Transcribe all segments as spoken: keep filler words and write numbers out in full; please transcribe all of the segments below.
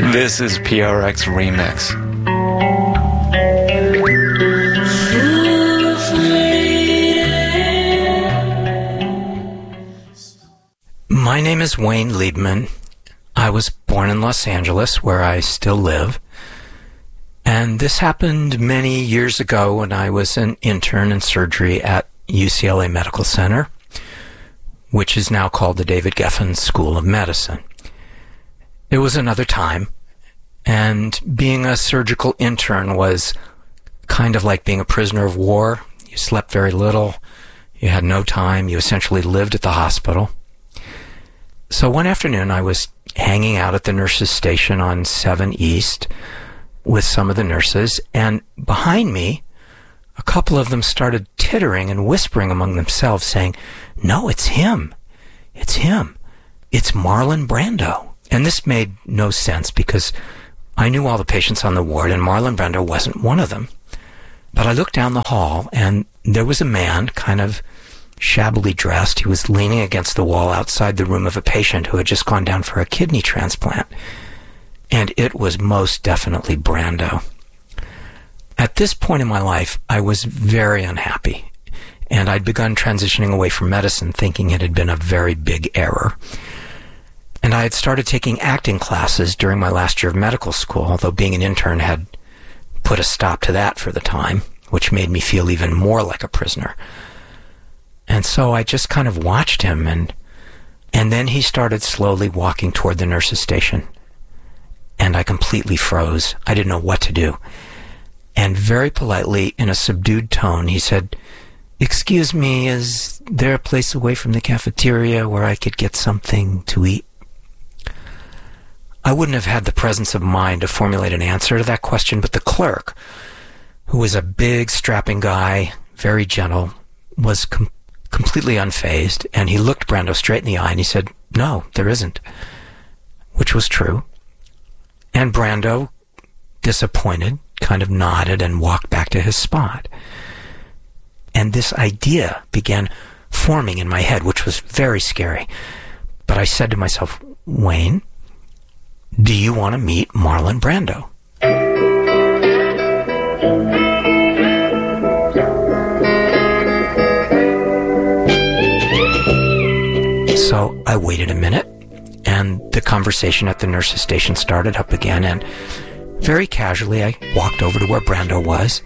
This is P R X Remix. My name is Wayne Liebman. I was born in Los Angeles, where I still live. And this happened many years ago when I was an intern in surgery at U C L A Medical Center, which is now called the David Geffen School of Medicine. It was another time, and being a surgical intern was kind of like being a prisoner of war. You slept very little, you had no time, you essentially lived at the hospital. So one afternoon I was hanging out at the nurses' station on seven East with some of the nurses, and behind me, a couple of them started tittering and whispering among themselves, saying, "No, it's him. It's him. It's Marlon Brando." And this made no sense because I knew all the patients on the ward, and Marlon Brando wasn't one of them. But I looked down the hall, and there was a man, kind of shabbily dressed. He was leaning against the wall outside the room of a patient who had just gone down for a kidney transplant. And it was most definitely Brando. At this point in my life, I was very unhappy, and I'd begun transitioning away from medicine, thinking it had been a very big error. And I had started taking acting classes during my last year of medical school, although being an intern had put a stop to that for the time, which made me feel even more like a prisoner. And so I just kind of watched him, and and then he started slowly walking toward the nurse's station. And I completely froze. I didn't know what to do. And very politely, in a subdued tone, he said, "Excuse me, is there a place away from the cafeteria where I could get something to eat?" I wouldn't have had the presence of mind to formulate an answer to that question, but the clerk, who was a big, strapping guy, very gentle, was com- completely unfazed, and he looked Brando straight in the eye, and he said, "No, there isn't," which was true. And Brando, disappointed, kind of nodded and walked back to his spot. And this idea began forming in my head, which was very scary. But I said to myself, "Wayne, do you want to meet Marlon Brando?" So I waited a minute, and the conversation at the nurse's station started up again, and very casually I walked over to where Brando was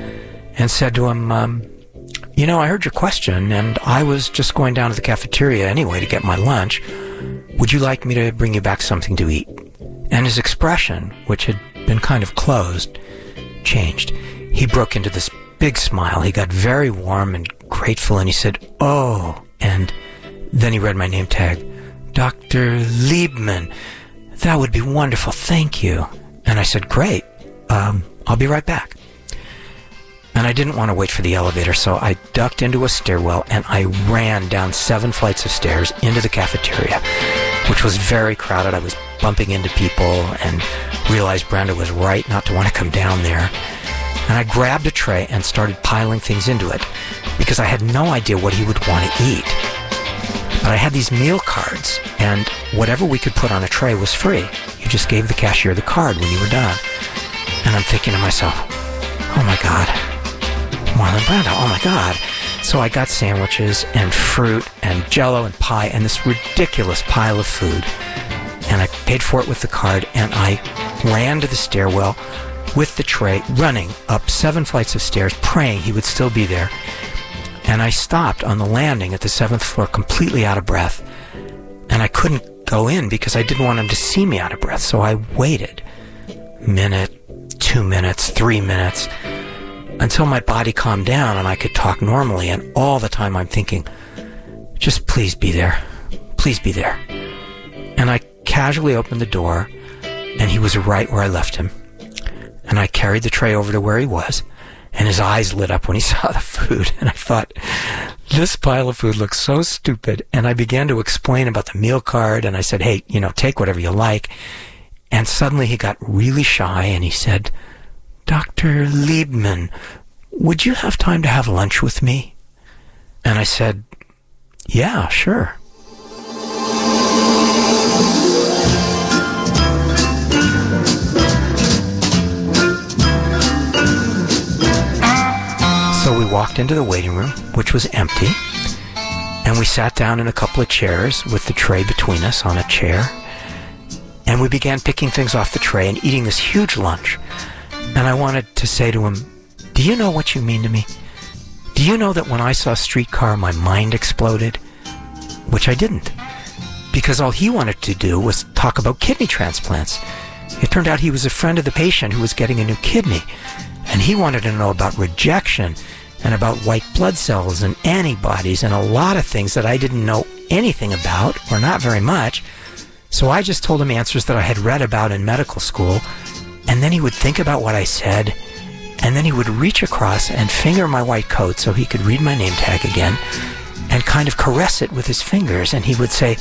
and said to him, um, "You know, I heard your question, and I was just going down to the cafeteria anyway to get my lunch. Would you like me to bring you back something to eat?" And his expression, which had been kind of closed, changed. He broke into this big smile. He got very warm and grateful, and he said, "Oh," and then he read my name tag, "Doctor Liebman. That would be wonderful. Thank you." And I said, "Great. Um, I'll be right back." And I didn't want to wait for the elevator, so I ducked into a stairwell and I ran down seven flights of stairs into the cafeteria, which was very crowded. I was bumping into people and realized Brando was right not to want to come down there. And I grabbed a tray and started piling things into it because I had no idea what he would want to eat. But I had these meal cards, and whatever we could put on a tray was free. You just gave the cashier the card when you were done. And I'm thinking to myself, "Oh my God, Marlon Brando, oh my God." So I got sandwiches and fruit and Jell-O and pie and this ridiculous pile of food. And I paid for it with the card, and I ran to the stairwell with the tray, running up seven flights of stairs, praying he would still be there. And I stopped on the landing at the seventh floor completely out of breath. And I couldn't go in because I didn't want him to see me out of breath. So I waited. Minute, two minutes, three minutes, until my body calmed down and I could talk normally. And all the time I'm thinking, just please be there. Please be there. And I casually opened the door, and he was right where I left him. And I carried the tray over to where he was, and his eyes lit up when he saw the food. And I thought, this pile of food looks so stupid. And I began to explain about the meal card, and I said, "Hey, you know, take whatever you like." And suddenly he got really shy, and he said, "Doctor Liebman, would you have time to have lunch with me?" And I said, "Yeah, sure." we walked into the waiting room, which was empty, and we sat down in a couple of chairs with the tray between us on a chair, and we began picking things off the tray and eating this huge lunch. And I wanted to say to him, do you know what you mean to me? Do you know that when I saw Streetcar, my mind exploded? Which I didn't, because all he wanted to do was talk about kidney transplants. It turned out he was a friend of the patient who was getting a new kidney, and he wanted to know about rejection and about white blood cells and antibodies and a lot of things that I didn't know anything about, or not very much. So I just told him answers that I had read about in medical school, and then he would think about what I said, and then he would reach across and finger my white coat so he could read my name tag again, and kind of caress it with his fingers, and he would say,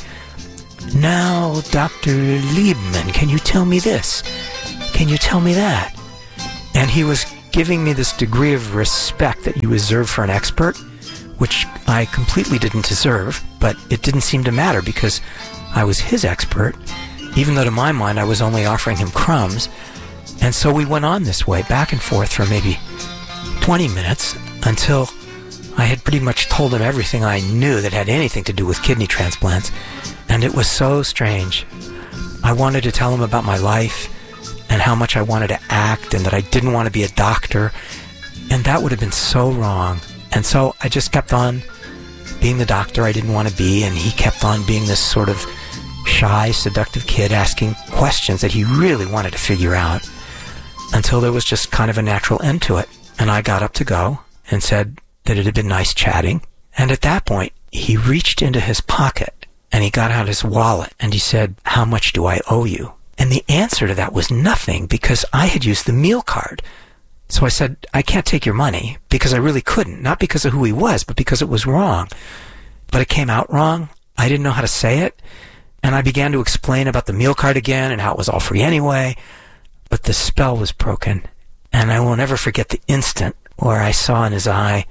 now, Doctor Liebman, can you tell me this? Can you tell me that? And he was giving me this degree of respect that you reserve for an expert, which I completely didn't deserve, but it didn't seem to matter because I was his expert, even though to my mind I was only offering him crumbs. And so we went on this way, back and forth for maybe twenty minutes, until I had pretty much told him everything I knew that had anything to do with kidney transplants. And it was so strange. I wanted to tell him about my life and how much I wanted to act and that I didn't want to be a doctor. And that would have been so wrong. And so I just kept on being the doctor I didn't want to be, and he kept on being this sort of shy, seductive kid asking questions that he really wanted to figure out, until there was just kind of a natural end to it. And I got up to go and said that it had been nice chatting. And at that point, he reached into his pocket and he got out his wallet and he said, how much do I owe you? And the answer to that was nothing, because I had used the meal card. So I said, I can't take your money, because I really couldn't. Not because of who he was, but because it was wrong. But it came out wrong. I didn't know how to say it. And I began to explain about the meal card again and how it was all free anyway. But the spell was broken. And I will never forget the instant where I saw in his eye,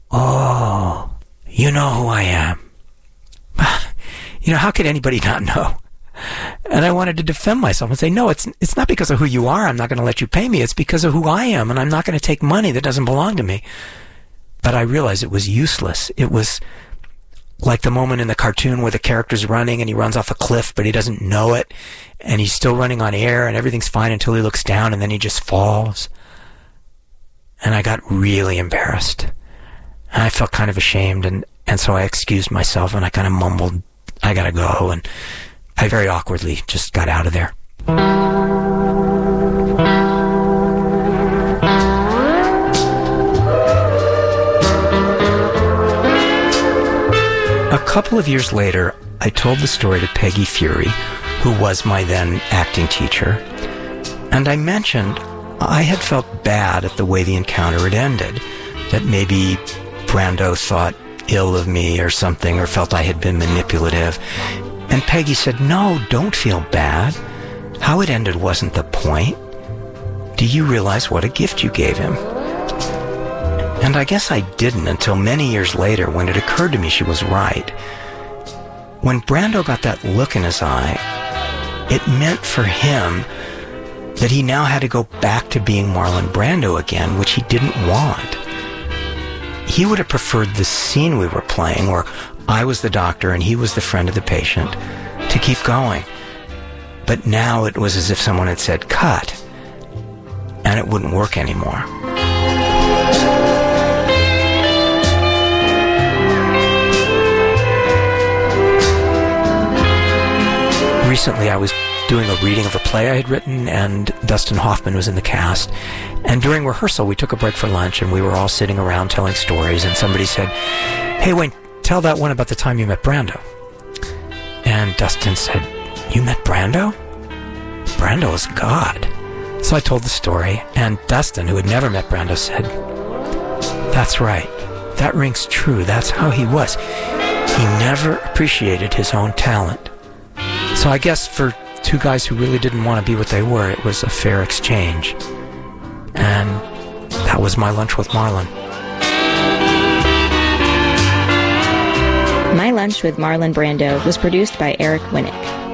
oh, you know who I am. You know, how could anybody not know? And I wanted to defend myself and say, no, it's it's not because of who you are I'm not going to let you pay me. It's because of who I am, and I'm not going to take money that doesn't belong to me. But I realized it was useless. It was like the moment in the cartoon where the character's running and he runs off a cliff, but he doesn't know it, and he's still running on air and everything's fine until he looks down and then he just falls. And I got really embarrassed. And I felt kind of ashamed, and, and so I excused myself and I kind of mumbled, I gotta go, and I very awkwardly just got out of there. A couple of years later, I told the story to Peggy Fury, who was my then acting teacher, and I mentioned I had felt bad at the way the encounter had ended, that maybe Brando thought ill of me or something, or felt I had been manipulative. And Peggy said, no, don't feel bad. How it ended wasn't the point. Do you realize what a gift you gave him? And I guess I didn't until many years later, when it occurred to me she was right. When Brando got that look in his eye, it meant for him that he now had to go back to being Marlon Brando again, which he didn't want. He would have preferred the scene we were playing, where I was the doctor and he was the friend of the patient, to keep going. But now it was as if someone had said, cut, and it wouldn't work anymore. Recently I was doing a reading of a play I had written, and Dustin Hoffman was in the cast. And during rehearsal, we took a break for lunch, and we were all sitting around telling stories, and somebody said, hey, Wayne, tell that one about the time you met Brando. And Dustin said, you met Brando? Brando is God. So I told the story, and Dustin, who had never met Brando, said, that's right. That rings true. That's how he was. He never appreciated his own talent. So I guess for two guys who really didn't want to be what they were, it was a fair exchange. And that was my lunch with Marlon. My Lunch with Marlon Brando was produced by Eric Winnick.